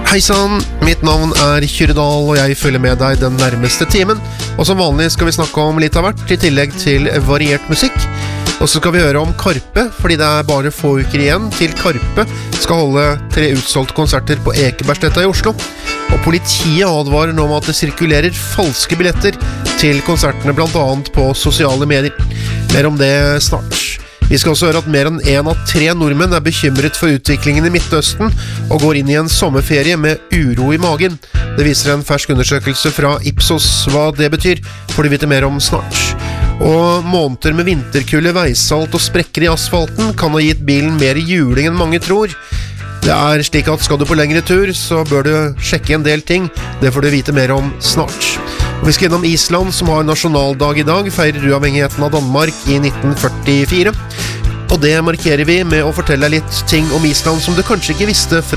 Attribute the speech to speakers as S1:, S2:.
S1: Hei sann, mitt navn Kyrre Dahl, og jeg følger med deg den nærmeste timen. Og som vanlig skal vi snakke om litt av hvert, i tillegg til variert musikk. Og så skal vi høre om Karpe, fordi det bare få uker igjen til Karpe skal holde 3 utsolgte konserter på Ekebergsletta i Oslo. Og politiet advarer nå om at det sirkulerer falske billetter til konsertene, blant annet på sosiale medier. Mer om det snart. Vi skal også høre at mer enn 1 av 3 nordmenn bekymret for utviklingen i Midtøsten og går inn i en sommerferie med uro i magen. Det viser en fersk undersøkelse fra Ipsos. Hva det betyr, får du vite mer om snart. Og måneder med vinterkulde, veisalt og sprekker i asfalten kan ha gitt bilen mer juling enn mange tror. Det slik at skal du på lengre tur, så bør du sjekke en del ting. Det får du vite mer om snart. Og vi skal innom Island, som har nasjonaldag i dag, feirer uavhengigheten av Danmark i 1944. Og det markerer vi med å fortelle deg litt ting om Island som du kanskje ikke visste fra